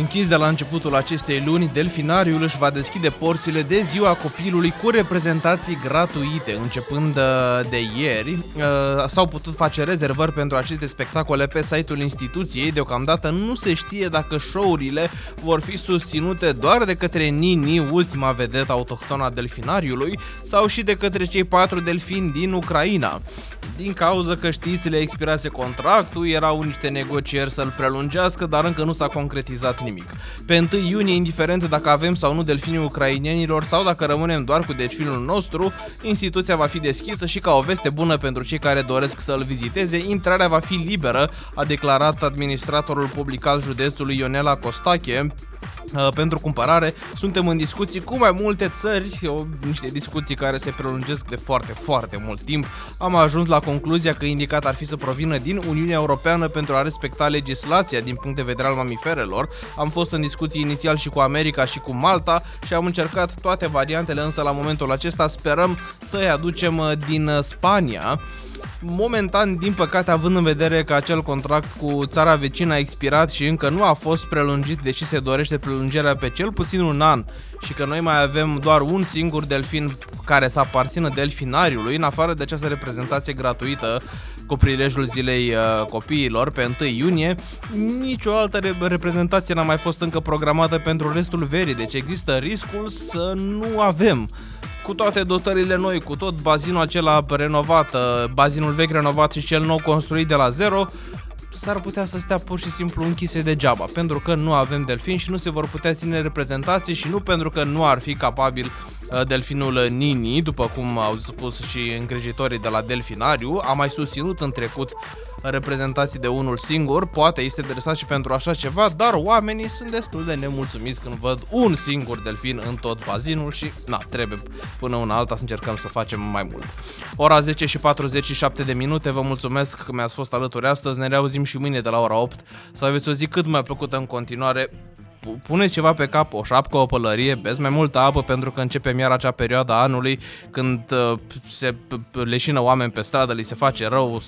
închis de la începutul acestei luni, delfinariul își va deschide porțile de Ziua Copilului cu reprezentații gratuite. Începând de ieri, s-au putut face rezervări pentru aceste spectacole pe site-ul instituției. Deocamdată nu se știe dacă show-urile vor fi susținute doar de către Nini, ultima vedetă autohtonă a delfinariului, sau și de către cei 4 delfini din Ucraina. Din cauza că știți, le expirase contractul, erau niște negocieri să-l prelungească, dar încă nu s-a concretizat nimic. Pe 1 iunie, indiferent dacă avem sau nu delfinii ucrainenilor sau dacă rămânem doar cu delfinul nostru, instituția va fi deschisă și ca o veste bună pentru cei care doresc să-l viziteze, intrarea va fi liberă, a declarat administratorul public al județului Ionela Costache. Pentru cumpărare suntem în discuții cu mai multe țări, niște discuții care se prelungesc de foarte mult timp. Am ajuns la concluzia că indicat ar fi să provină din Uniunea Europeană pentru a respecta legislația din punct de vedere al mamiferelor. Am fost în discuții inițial și cu America și cu Malta și am încercat toate variantele, însă la momentul acesta sperăm să-i aducem din Spania. Momentan, din păcate, având în vedere că acel contract cu țara vecină a expirat și încă nu a fost prelungit, deși se dorește prelungirea pe cel puțin un an și că noi mai avem doar un singur delfin care să aparțină delfinariului, în afară de această reprezentație gratuită cu prilejul Zilei Copiilor pe 1 iunie, nicio altă reprezentație n-a mai fost încă programată pentru restul verii, deci există riscul să nu avem. Cu toate dotările noi, cu tot bazinul acela renovat, bazinul vechi renovat și cel nou construit de la zero, s-ar putea să stea pur și simplu închise degeaba, pentru că nu avem delfini și nu se vor putea ține reprezentații și nu pentru că nu ar fi capabil delfinul Nini, după cum au spus și îngrijitorii de la delfinariu. A mai susținut în trecut reprezentații de unul singur, poate este interesat și pentru așa ceva, dar oamenii sunt destul de nemulțumiți când văd un singur delfin în tot bazinul și trebuie până una alta să încercăm să facem mai mult. Ora 10 și 47 de minute, vă mulțumesc că mi-ați fost alături astăzi, ne reauzim și mâine de la ora 8, să aveți o zi cât mai plăcută în continuare. Puneți ceva pe cap, o șapcă, o pălărie, beți mai multă apă pentru că începem iar acea perioadă a anului când se leșină oameni pe stradă, li se face rău,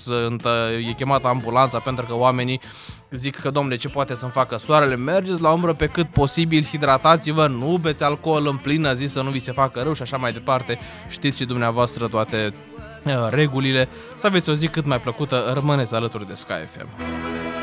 e chemată ambulanța pentru că oamenii zic că, domnule, ce poate să-mi facă soarele, mergeți la umbră pe cât posibil, hidratați-vă, nu beți alcool în plină zi să nu vi se facă rău și așa mai departe, știți și dumneavoastră toate regulile. Să aveți o zi cât mai plăcută, rămâneți alături de Sky FM.